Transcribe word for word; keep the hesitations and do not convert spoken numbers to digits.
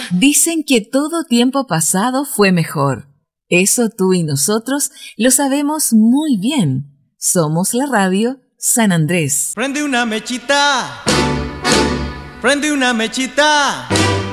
Dicen que todo tiempo pasado fue mejor. Eso tú y nosotros lo sabemos muy bien. Somos la radio San Andrés. Prende una mechita, prende una mechita,